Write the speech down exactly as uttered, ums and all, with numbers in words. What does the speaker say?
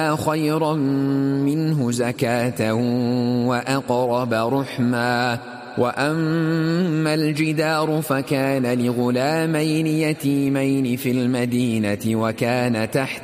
خيرا منه زكاة وأقرب رحما. وأما الجدار فكان لغلامين يتيمين في المدينة وكان تحت